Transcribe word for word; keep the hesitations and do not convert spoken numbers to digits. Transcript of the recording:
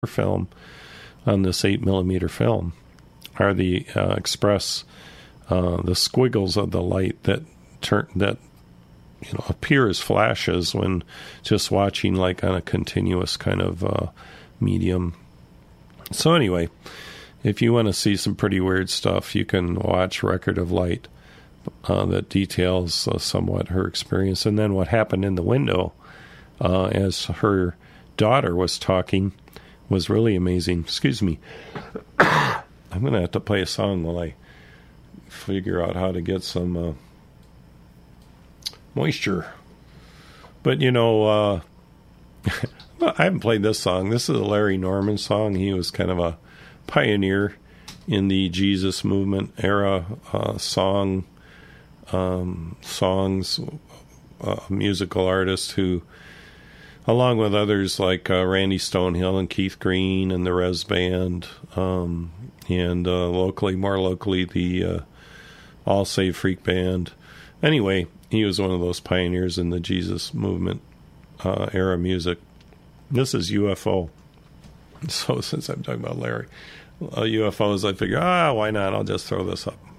film on this eight millimeter film are the uh, express uh, the squiggles of the light that turn that you know appear as flashes when just watching like on a continuous kind of uh, medium. So anyway, if you want to see some pretty weird stuff, you can watch Record of Light uh, that details uh, somewhat her experience. And then what happened in the window uh, as her daughter was talking was really amazing. Excuse me. I'm going to have to play a song while I figure out how to get some uh, moisture. But, you know, uh, I haven't played this song. This is a Larry Norman song. He was kind of a pioneer in the Jesus movement era uh, song um, songs, uh, musical artist who, along with others like uh, Randy Stonehill and Keith Green and the Rez Band, um, and uh, locally, more locally, the uh, All Save Freak Band. Anyway, he was one of those pioneers in the Jesus movement uh, era music. This is U F O. So since I'm talking about Larry, uh, U F Os, I figure, ah, why not? I'll just throw this up.